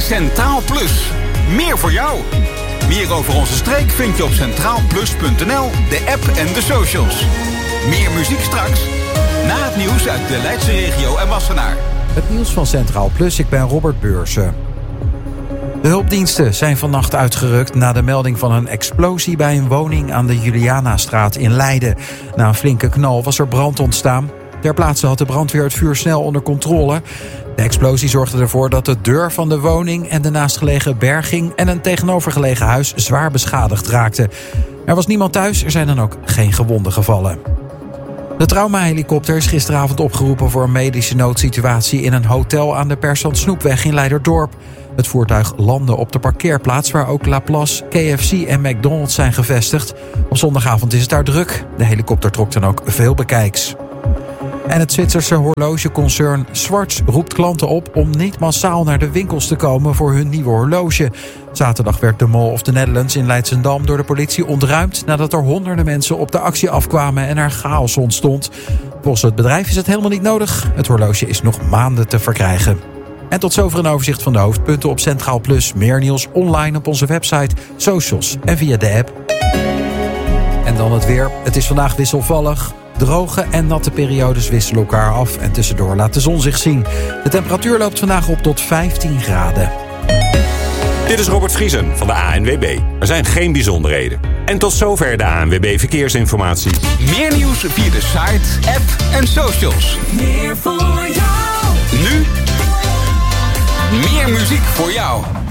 Centraal Plus. Meer voor jou. Meer over onze streek vind je op centraalplus.nl, de app en de socials. Meer muziek straks. Na het nieuws uit de Leidse regio en Wassenaar. Het nieuws van Centraal Plus, ik ben Robert Beursen. De hulpdiensten zijn vannacht uitgerukt na de melding van een explosie bij een woning aan de Julianastraat in Leiden. Na een flinke knal was er brand ontstaan. Ter plaatse had de brandweer het vuur snel onder controle. De explosie zorgde ervoor dat de deur van de woning en de naastgelegen berging en een tegenovergelegen huis zwaar beschadigd raakten. Er was niemand thuis, er zijn dan ook geen gewonden gevallen. De traumahelikopter is gisteravond opgeroepen voor een medische noodsituatie in een hotel aan de Persant Snoepweg in Leiderdorp. Het voertuig landde op de parkeerplaats waar ook Laplace, KFC en McDonald's zijn gevestigd. Op zondagavond is het daar druk. De helikopter trok dan ook veel bekijks. En het Zwitserse horlogeconcern Schwarz roept klanten op om niet massaal naar de winkels te komen voor hun nieuwe horloge. Zaterdag werd de Mall of the Netherlands in Leidschendam door de politie ontruimd nadat er honderden mensen op de actie afkwamen en er chaos ontstond. Volgens het bedrijf is het helemaal niet nodig. Het horloge is nog maanden te verkrijgen. En tot zover een overzicht van de hoofdpunten op Centraal Plus. Meer nieuws online op onze website, socials en via de app. En dan het weer. Het is vandaag wisselvallig. Droge en natte periodes wisselen elkaar af en tussendoor laat de zon zich zien. De temperatuur loopt vandaag op tot 15 graden. Dit is Robert Vriesen van de ANWB. Er zijn geen bijzonderheden. En tot zover de ANWB Verkeersinformatie. Meer nieuws via de site, app en socials. Meer voor jou. Nu meer muziek voor jou.